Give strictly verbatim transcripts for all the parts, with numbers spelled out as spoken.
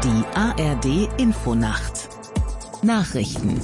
Die A R D Infonacht Nachrichten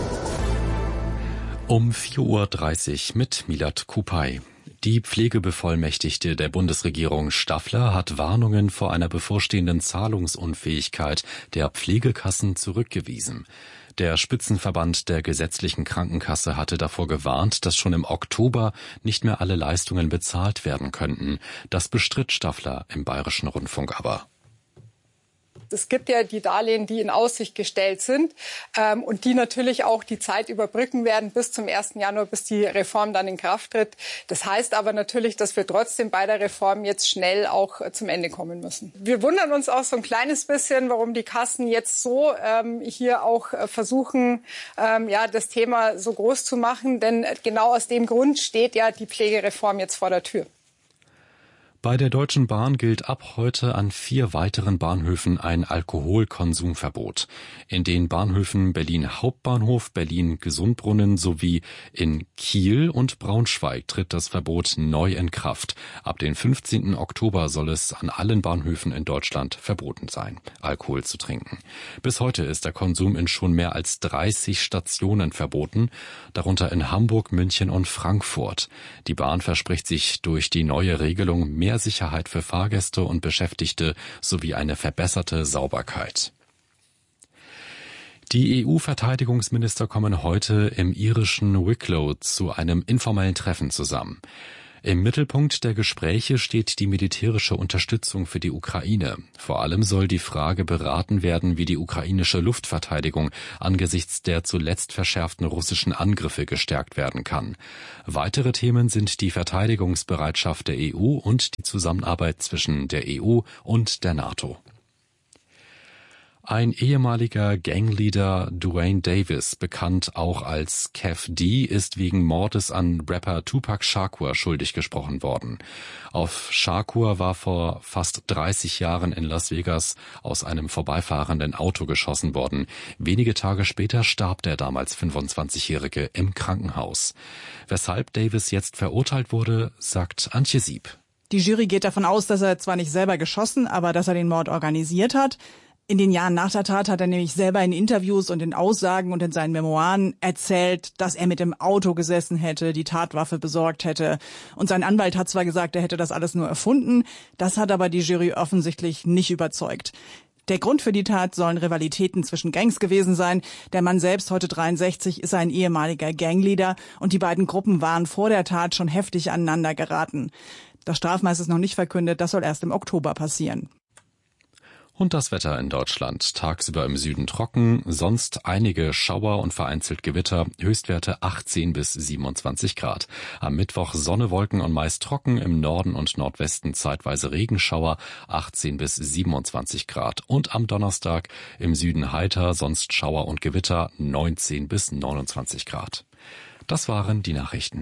um vier Uhr dreißig mit Milad Kupay. Die Pflegebevollmächtigte der Bundesregierung Staffler hat Warnungen vor einer bevorstehenden Zahlungsunfähigkeit der Pflegekassen zurückgewiesen. Der Spitzenverband der gesetzlichen Krankenkasse hatte davor gewarnt, dass schon im Oktober nicht mehr alle Leistungen bezahlt werden könnten. Das bestritt Staffler im Bayerischen Rundfunk aber. Es gibt ja die Darlehen, die in Aussicht gestellt sind ähm, und die natürlich auch die Zeit überbrücken werden bis zum ersten Januar, bis die Reform dann in Kraft tritt. Das heißt aber natürlich, dass wir trotzdem bei der Reform jetzt schnell auch äh, zum Ende kommen müssen. Wir wundern uns auch so ein kleines bisschen, warum die Kassen jetzt so ähm, hier auch äh, versuchen, ähm, ja, das Thema so groß zu machen. Denn genau aus dem Grund steht ja die Pflegereform jetzt vor der Tür. Bei der Deutschen Bahn gilt ab heute an vier weiteren Bahnhöfen ein Alkoholkonsumverbot. In den Bahnhöfen Berlin Hauptbahnhof, Berlin Gesundbrunnen sowie in Kiel und Braunschweig tritt das Verbot neu in Kraft. Ab dem fünfzehnten Oktober soll es an allen Bahnhöfen in Deutschland verboten sein, Alkohol zu trinken. Bis heute ist der Konsum in schon mehr als dreißig Stationen verboten, darunter in Hamburg, München und Frankfurt. Die Bahn verspricht sich durch die neue Regelung mehr Sicherheit für Fahrgäste und Beschäftigte sowie eine verbesserte Sauberkeit. Die E U-Verteidigungsminister kommen heute im irischen Wicklow zu einem informellen Treffen zusammen. Im Mittelpunkt der Gespräche steht die militärische Unterstützung für die Ukraine. Vor allem soll die Frage beraten werden, wie die ukrainische Luftverteidigung angesichts der zuletzt verschärften russischen Angriffe gestärkt werden kann. Weitere Themen sind die Verteidigungsbereitschaft der E U und die Zusammenarbeit zwischen der E U und der NATO. Ein ehemaliger Gangleader, Duane Davis, bekannt auch als Kef D, ist wegen Mordes an Rapper Tupac Shakur schuldig gesprochen worden. Auf Shakur war vor fast dreißig Jahren in Las Vegas aus einem vorbeifahrenden Auto geschossen worden. Wenige Tage später starb der damals fünfundzwanzigjährige im Krankenhaus. Weshalb Davis jetzt verurteilt wurde, sagt Antje Sieb. Die Jury geht davon aus, dass er zwar nicht selber geschossen, aber dass er den Mord organisiert hat. In den Jahren nach der Tat hat er nämlich selber in Interviews und in Aussagen und in seinen Memoiren erzählt, dass er mit dem Auto gesessen hätte, die Tatwaffe besorgt hätte. Und sein Anwalt hat zwar gesagt, er hätte das alles nur erfunden, das hat aber die Jury offensichtlich nicht überzeugt. Der Grund für die Tat sollen Rivalitäten zwischen Gangs gewesen sein. Der Mann selbst, heute dreiundsechzig, ist ein ehemaliger Gangleader und die beiden Gruppen waren vor der Tat schon heftig aneinander geraten. Das Strafmaß ist noch nicht verkündet, das soll erst im Oktober passieren. Und das Wetter in Deutschland. Tagsüber im Süden trocken, sonst einige Schauer und vereinzelt Gewitter, Höchstwerte achtzehn bis siebenundzwanzig Grad. Am Mittwoch Sonne, Wolken und meist trocken, im Norden und Nordwesten zeitweise Regenschauer, achtzehn bis siebenundzwanzig Grad. Und am Donnerstag im Süden heiter, sonst Schauer und Gewitter, neunzehn bis neunundzwanzig Grad. Das waren die Nachrichten.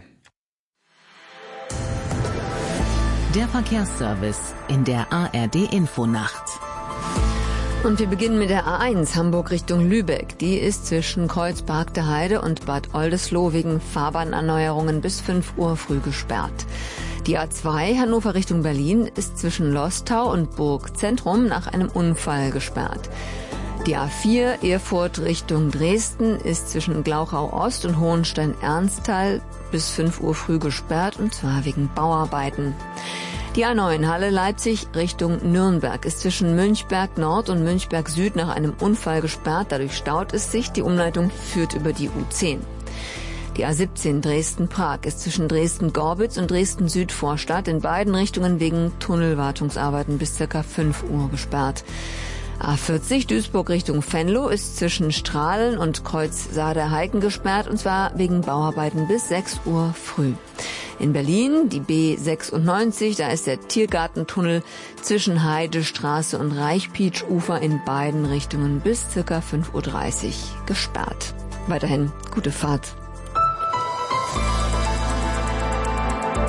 Der Verkehrsservice in der A R D Infonacht. Und wir beginnen mit der A eins Hamburg Richtung Lübeck. Die ist zwischen Kreuzberg Heide und Bad Oldesloe wegen Fahrbahnerneuerungen bis fünf Uhr früh gesperrt. Die A zwei Hannover Richtung Berlin ist zwischen Lostau und Burgzentrum nach einem Unfall gesperrt. Die A vier Erfurt Richtung Dresden ist zwischen Glauchau Ost und Hohenstein-Ernsthal bis fünf Uhr früh gesperrt, und zwar wegen Bauarbeiten. Die A neun Halle Leipzig Richtung Nürnberg ist zwischen Münchberg Nord und Münchberg Süd nach einem Unfall gesperrt. Dadurch staut es sich. Die Umleitung führt über die U zehn. Die A siebzehn Dresden-Prag ist zwischen Dresden-Gorbitz und Dresden-Südvorstadt in beiden Richtungen wegen Tunnelwartungsarbeiten bis ca. fünf Uhr gesperrt. A vierzig Duisburg Richtung Venlo ist zwischen Strahlen und Kreuz Saar-der-Heiken gesperrt, und zwar wegen Bauarbeiten bis sechs Uhr früh. In Berlin die B sechsundneunzig, da ist der Tiergartentunnel zwischen Heidestraße und Reichpietsch-Ufer in beiden Richtungen bis ca. fünf Uhr dreißig gesperrt. Weiterhin gute Fahrt.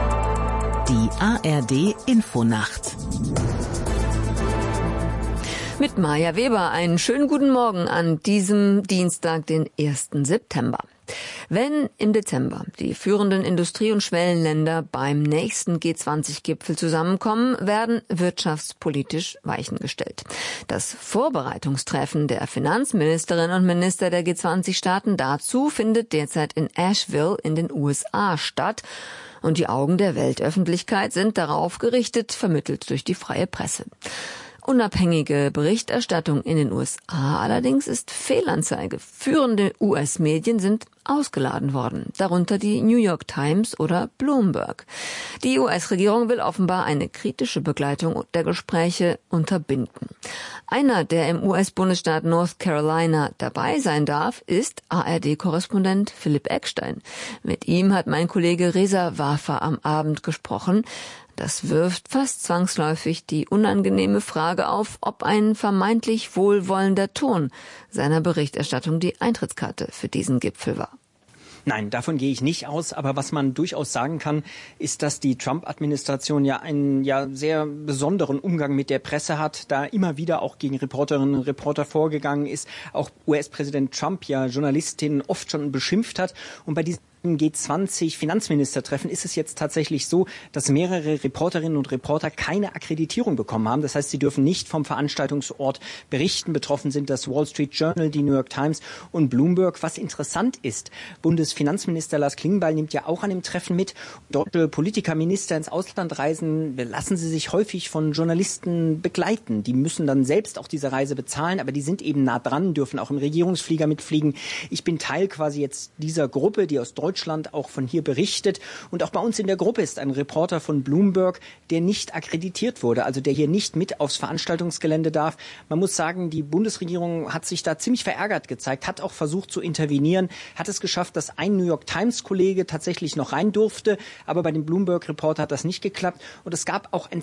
Die A R D Infonacht. Mit Maja Weber. Einen schönen guten Morgen an diesem Dienstag, den ersten September. Wenn im Dezember die führenden Industrie- und Schwellenländer beim nächsten G zwanzig Gipfel zusammenkommen, werden wirtschaftspolitisch Weichen gestellt. Das Vorbereitungstreffen der Finanzministerinnen und Minister der G zwanzig Staaten dazu findet derzeit in Asheville in den U S A statt. Und die Augen der Weltöffentlichkeit sind darauf gerichtet, vermittelt durch die freie Presse. Unabhängige Berichterstattung in den U S A allerdings ist Fehlanzeige. Führende U S-Medien sind ausgeladen worden, darunter die New York Times oder Bloomberg. Die U S-Regierung will offenbar eine kritische Begleitung der Gespräche unterbinden. Einer, der im U S-Bundesstaat North Carolina dabei sein darf, ist A R D-Korrespondent Philipp Eckstein. Mit ihm hat mein Kollege Reza Wafa am Abend gesprochen. Das wirft fast zwangsläufig die unangenehme Frage auf, ob ein vermeintlich wohlwollender Ton seiner Berichterstattung die Eintrittskarte für diesen Gipfel war. Nein, davon gehe ich nicht aus. Aber was man durchaus sagen kann, ist, dass die Trump-Administration ja einen ja sehr besonderen Umgang mit der Presse hat, da immer wieder auch gegen Reporterinnen und Reporter vorgegangen ist. Auch U S-Präsident Trump ja Journalistinnen oft schon beschimpft hat. Und bei diesem G zwanzig Finanzministertreffen ist es jetzt tatsächlich so, dass mehrere Reporterinnen und Reporter keine Akkreditierung bekommen haben. Das heißt, sie dürfen nicht vom Veranstaltungsort berichten. Betroffen sind das Wall Street Journal, die New York Times und Bloomberg. Was interessant ist, Bundesfinanzminister Lars Klingbeil nimmt ja auch an dem Treffen mit. Deutsche Politiker, Minister ins Ausland reisen, lassen sie sich häufig von Journalisten begleiten. Die müssen dann selbst auch diese Reise bezahlen, aber die sind eben nah dran, dürfen auch im Regierungsflieger mitfliegen. Ich bin Teil quasi jetzt dieser Gruppe, die aus Deutschland Deutschland auch von hier berichtet. Und auch bei uns in der Gruppe ist ein Reporter von Bloomberg, der nicht akkreditiert wurde, also der hier nicht mit aufs Veranstaltungsgelände darf. Man muss sagen, die Bundesregierung hat sich da ziemlich verärgert gezeigt, hat auch versucht zu intervenieren, hat es geschafft, dass ein New York Times-Kollege tatsächlich noch rein durfte, aber bei dem Bloomberg-Reporter hat das nicht geklappt. Und es gab auch ein